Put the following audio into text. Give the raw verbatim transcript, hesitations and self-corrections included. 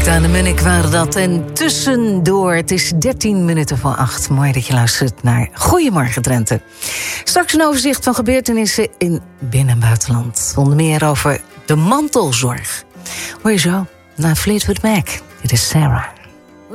Daan en Munnik waren dat. En tussendoor, het is dertien minuten voor acht. Mooi dat je luistert naar Goedemorgen Drenthe. Straks een overzicht van gebeurtenissen in binnen- en buitenland. Onder meer over de mantelzorg. Hoor je zo, naar Fleetwood Mac. Dit is Sarah.